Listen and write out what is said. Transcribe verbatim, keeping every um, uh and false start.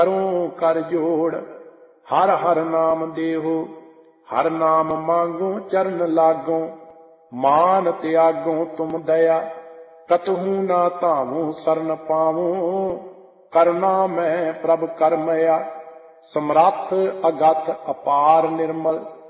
ਕਰੂੰ ਕਰ ਜੋੜ। ਹਰ ਹਰ ਨਾਮ ਦੇਹੋ ਹਰ ਨਾਮ ਮੰਗੋ ਚਰਨ ਲਾਗੋ। ਮਾਨ ਤਿਆਗੋ ਤੁਮ ਦਇਆ ਕਤਹੂ ਨਾ ਧਾਵੋ ਸਰਨ ਪਾਵੋ। ਕਰਨਾ ਮੈਂ ਪ੍ਰਭ ਕਰਮਇਆ ਸਮਰੱਥ ਅਗਤ ਅਪਾਰ ਨਿਰਮਲ।